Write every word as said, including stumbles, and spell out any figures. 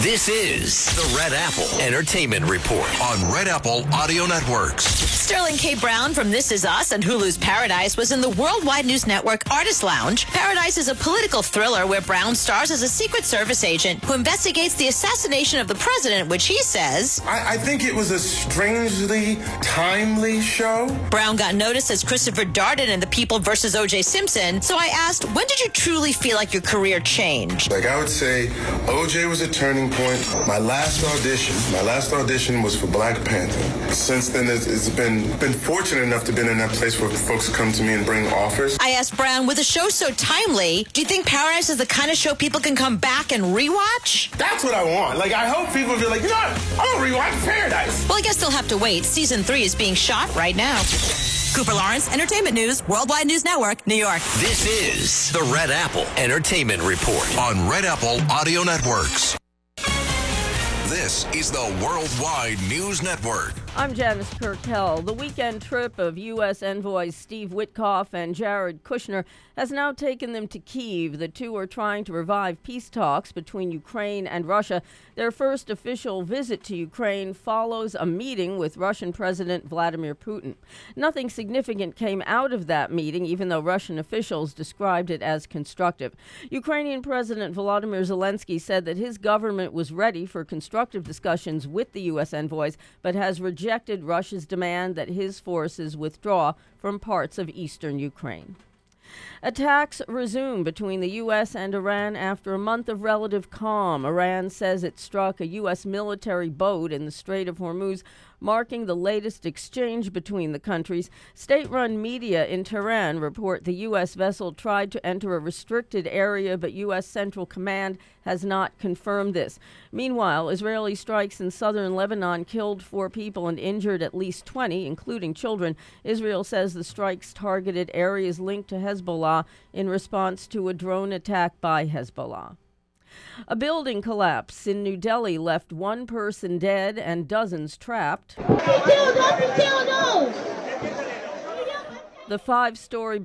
This is the Red Apple Entertainment Report on Red Apple Audio Networks. Sterling K. Brown from This Is Us and Hulu's Paradise was in the Worldwide News Network Artist Lounge. Paradise is a political thriller where Brown stars as a Secret Service agent who investigates the assassination of the president, which he says... I, I think it was a strangely timely show. Brown got noticed as Christopher Darden in The People versus O J. Simpson, so I asked, when did you truly feel like your career changed? Like, I would say O J was a turning point. My last audition, my last audition was for Black Panther. Since then, it's, it's been been fortunate enough to be in that place where folks come to me and bring offers. I asked Brown, with a show so timely, do you think Paradise is the kind of show people can come back and rewatch? That's what I want. Like, I hope people be like, you know what? I'm gonna rewatch Paradise. Well, I guess they'll have to wait. Season three is being shot right now. Cooper Lawrence, Entertainment News, Worldwide News Network, New York. This is the Red Apple Entertainment Report on Red Apple Audio Networks. This is the Worldwide News Network. I'm Janice Kurtel. The weekend trip of U S envoys Steve Witkoff and Jared Kushner has now taken them to Kyiv. The two are trying to revive peace talks between Ukraine and Russia. Their first official visit to Ukraine follows a meeting with Russian President Vladimir Putin. Nothing significant came out of that meeting, even though Russian officials described it as constructive. Ukrainian President Volodymyr Zelensky said that his government was ready for constructive discussions with the U S envoys, but has rejected rejected Russia's demand that his forces withdraw from parts of eastern Ukraine. Attacks resume between the U S and Iran after a month of relative calm. Iran says it struck a U S military boat in the Strait of Hormuz, marking the latest exchange between the countries. State-run media in Tehran report the U S vessel tried to enter a restricted area, but U S Central Command has not confirmed this. Meanwhile, Israeli strikes in southern Lebanon killed four people and injured at least twenty, including children. Israel says the strikes targeted areas linked to Hezbollah in response to a drone attack by Hezbollah. A building collapse in New Delhi left one person dead and dozens trapped. The five-story